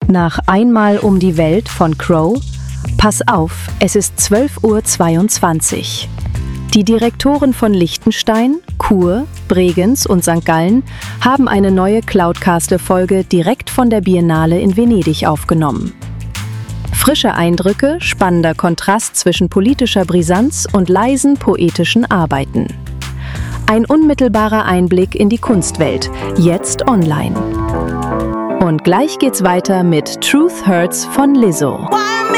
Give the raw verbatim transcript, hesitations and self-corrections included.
Nach Einmal um die Welt von Crow: Pass auf, es ist zwölf Uhr zweiundzwanzig. Die Direktoren von Liechtenstein, Chur, Bregenz und Sankt Gallen haben eine neue Cloudcaster-Folge direkt von der Biennale in Venedig aufgenommen. Frische Eindrücke, spannender Kontrast zwischen politischer Brisanz und leisen poetischen Arbeiten. Ein unmittelbarer Einblick in die Kunstwelt, jetzt online. Und gleich geht's weiter mit Truth Hurts von Lizzo.